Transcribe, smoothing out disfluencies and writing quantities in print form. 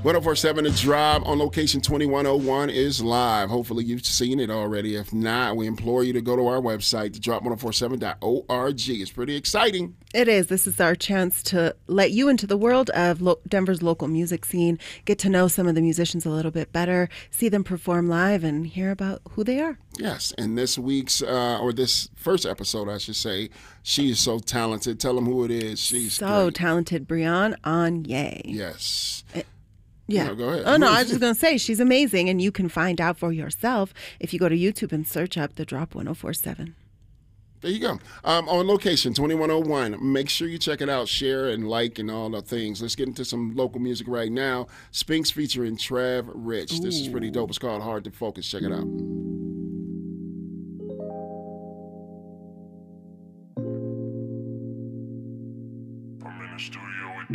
1047 The Drive on location 2101 is live. Hopefully you've seen it already. If not, we implore you to go to our website, thedrop1047.org. It's pretty exciting. It is. This is our chance to let you into the world of Denver's local music scene, get to know some of the musicians a little bit better, see them perform live, and hear about who they are. Yes, and this week's, or this first episode, I should say, she is so talented. Tell them who it is. She's so great. Talented, Brianne Anye. Yes. Yeah. No, go ahead. Oh, no, I was just going to say she's amazing, and you can find out for yourself if you go to YouTube and search up The Drop 1047. There you go. On location 2101. Make sure you check it out, share and like and all the things. Let's get into some local music right now. Spinks featuring Trav Rich. This is pretty dope. It's called Hard to Focus. Check it out.